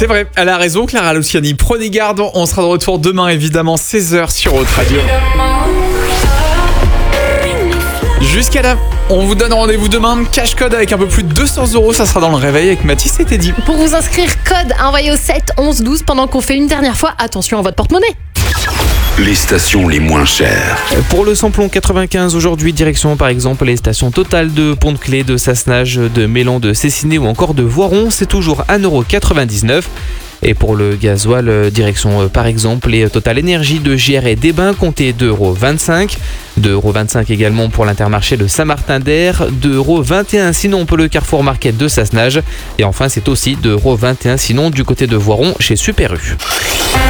C'est vrai, elle a raison, Clara Luciani. Prenez garde, on sera de retour demain, évidemment, 16h sur Haute Radio. Jusqu'à là, on vous donne rendez-vous demain. Cash code avec un peu plus de 200 €. Ça sera dans le réveil avec Mathis et Teddy. Pour vous inscrire, code envoyé au 7 11 12 pendant qu'on fait une dernière fois. Attention à votre porte-monnaie. Les stations les moins chères. Pour le samplon 95 aujourd'hui, direction par exemple les stations Total de Pont-de-Clé, de Sassenage, de Mélan, de Cessiné ou encore de Voiron, c'est toujours 1,99 €. Et pour le gasoil, direction par exemple les Total Énergie de JR et d'Ébin, comptez 2,25 €. 2,25 € également pour l'Intermarché de Saint-Martin-d'Air, 2,21 € sinon pour le Carrefour Market de Sassenage. Et enfin c'est aussi 2,21 € sinon du côté de Voiron chez Super U.